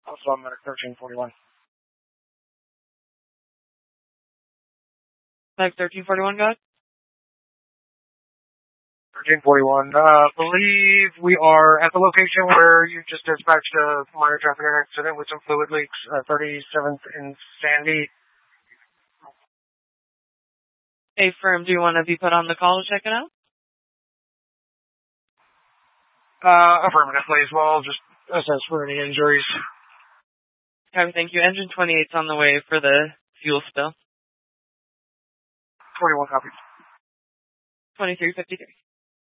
Also, I'm at 1341. Like 1341, go ahead. 1341. Believe we are at the location where you just dispatched a minor traffic accident with some fluid leaks, 37th and Sandy. Hey, firm, do you want to be put on the call to check it out? Affirmative, please. Well, just assess for any injuries. Okay, thank you. Engine 28's on the way for the fuel spill. 21 copies. 2353.